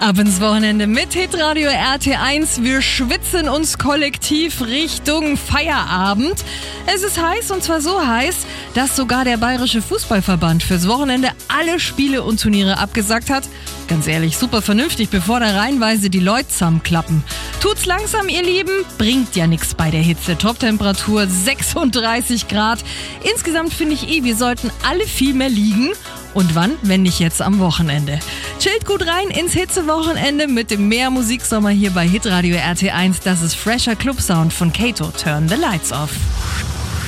Ab ins Wochenende mit Hitradio RT1. Wir schwitzen uns kollektiv Richtung Feierabend. Es ist heiß, und zwar so heiß, dass sogar der Bayerische Fußballverband fürs Wochenende alle Spiele und Turniere abgesagt hat. Ganz ehrlich, super vernünftig, bevor da reihenweise die Leute zusammenklappen. Tut's langsam, ihr Lieben, bringt ja nichts bei der Hitze. Toptemperatur 36 Grad. Insgesamt finde ich wir sollten alle viel mehr liegen. Und wann, wenn nicht jetzt am Wochenende? Chillt gut rein ins Hitzewochenende mit dem Mehr Musiksommer hier bei Hitradio RT1. Das ist fresher Clubsound von Kato. Turn the Lights Off.